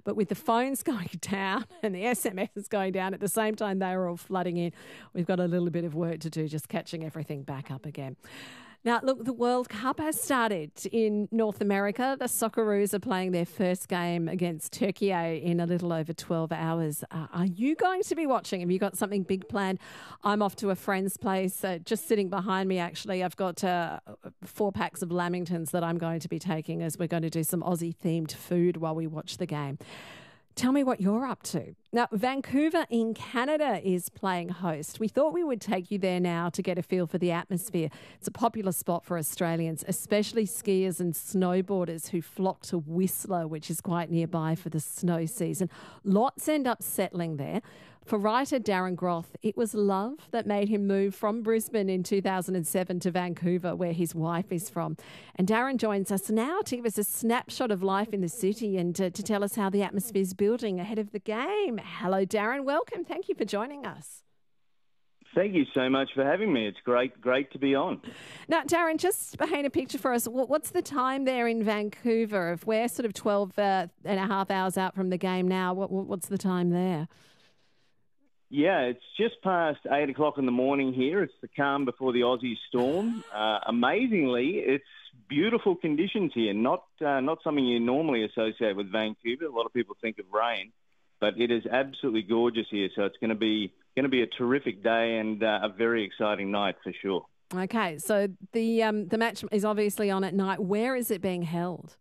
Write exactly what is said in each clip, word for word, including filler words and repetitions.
But with the phones going down and the S M Ss going down at the same time they were all flooding in, we've got a little bit of work to do just catching everything back up again. Now, look, the World Cup has started in North America. The Socceroos are playing their first game against Turkey in a little over twelve hours. Uh, are you going to be watching? Have you got something big planned? I'm off to a friend's place. Uh, just sitting behind me, actually, I've got uh, four packs of Lamingtons that I'm going to be taking as we're going to do some Aussie-themed food while we watch the game. Tell me what you're up to. Now, Vancouver in Canada is playing host. We thought we would take you there now to get a feel for the atmosphere. It's a popular spot for Australians, especially skiers and snowboarders who flock to Whistler, which is quite nearby for the snow season. Lots end up settling there. For writer Darren Groth, it was love that made him move from Brisbane in two thousand seven to Vancouver, where his wife is from. And Darren joins us now to give us a snapshot of life in the city and to, to tell us how the atmosphere is building ahead of the game. Hello, Darren. Welcome. Thank you for joining us. Thank you so much for having me. It's great, great to be on. Now, Darren, just paint a picture for us. What's the time there in Vancouver? If we're sort of twelve uh, and a half hours out from the game now, what, what's the time there? Yeah, it's just past eight o'clock in the morning here. It's the calm before the Aussie storm. Uh, amazingly, it's beautiful conditions here. Not uh, not something you normally associate with Vancouver. A lot of people think of rain, but it is absolutely gorgeous here. So it's going to be going to be a terrific day and uh, a very exciting night for sure. Okay, so the um, the match is obviously on at night. Where is it being held?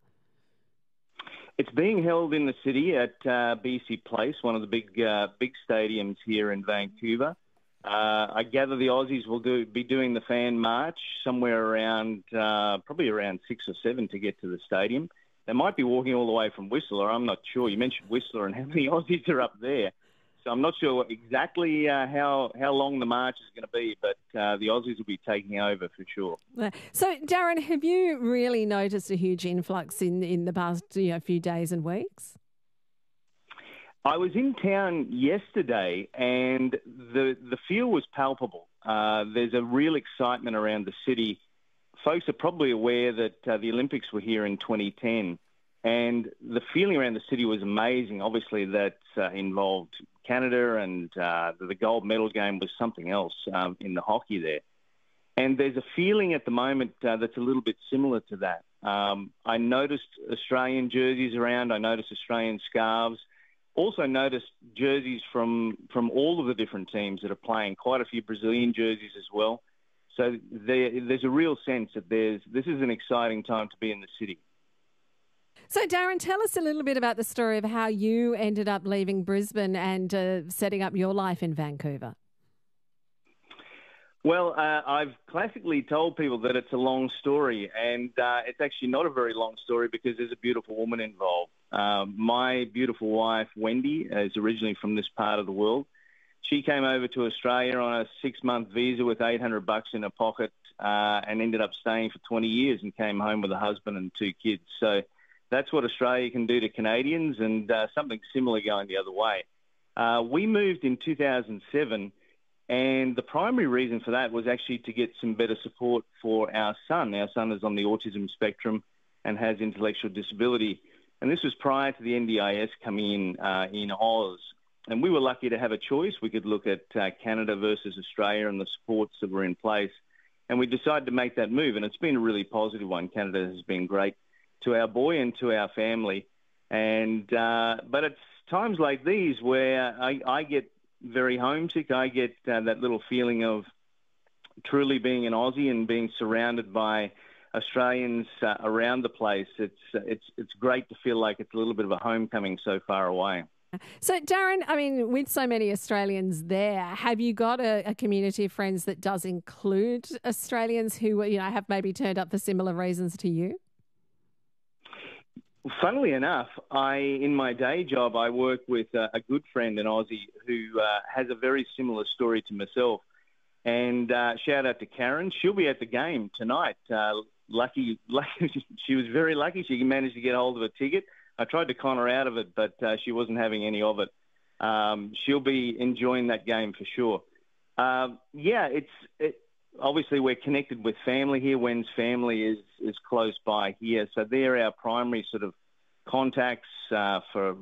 It's being held in the city at uh, B C Place, one of the big uh, big stadiums here in Vancouver. Uh, I gather the Aussies will do, be doing the fan march somewhere around, uh, probably around six or seven to get to the stadium. They might be walking all the way from Whistler. I'm not sure. You mentioned Whistler and how many Aussies are up there. So I'm not sure exactly uh, how, how long the march is going to be, but uh, the Aussies will be taking over for sure. So, Darren, have you really noticed a huge influx in, in the past you know, few days and weeks? I was in town yesterday and the, the feel was palpable. Uh, there's a real excitement around the city. Folks are probably aware that uh, the Olympics were here in twenty ten. And the feeling around the city was amazing. Obviously, that uh, involved Canada, and uh, the gold medal game was something else um, in the hockey there. And there's a feeling at the moment uh, that's a little bit similar to that. Um, I noticed Australian jerseys around. I noticed Australian scarves. Also noticed jerseys from, from all of the different teams that are playing, quite a few Brazilian jerseys as well. So there, there's a real sense that there's this is an exciting time to be in the city. So, Darren, tell us a little bit about the story of how you ended up leaving Brisbane and uh, setting up your life in Vancouver. Well, uh, I've classically told people that it's a long story, and uh, it's actually not a very long story because there's a beautiful woman involved. Uh, my beautiful wife, Wendy, is originally from this part of the world. She came over to Australia on a six-month visa with eight hundred bucks in her pocket uh, and ended up staying for twenty years and came home with a husband and two kids. So that's what Australia can do to Canadians, and uh, something similar going the other way. Uh, we moved in two thousand seven, and the primary reason for that was actually to get some better support for our son. Our son is on the autism spectrum and has intellectual disability. And this was prior to the N D I S coming in uh, in Oz. And we were lucky to have a choice. We could look at uh, Canada versus Australia and the supports that were in place. And we decided to make that move. And it's been a really positive one. Canada has been great to our boy and to our family. And uh, but it's times like these where I, I get very homesick. I get uh, that little feeling of truly being an Aussie and being surrounded by Australians uh, around the place. It's uh, it's it's great to feel like it's a little bit of a homecoming so far away. So, Darren, I mean, with so many Australians there, have you got a, a community of friends that does include Australians who, you know, have maybe turned up for similar reasons to you? Funnily enough, I, in my day job, I work with uh, a good friend, an Aussie, who uh, has a very similar story to myself. And uh, shout out to Karen. She'll be at the game tonight. Uh, lucky, lucky, she was very lucky. She managed to get hold of a ticket. I tried to con her out of it, but uh, she wasn't having any of it. Um, she'll be enjoying that game for sure. Um, yeah, it's it, obviously we're connected with family here. Wen's family is is close by here, so they're our primary sort of contacts uh, for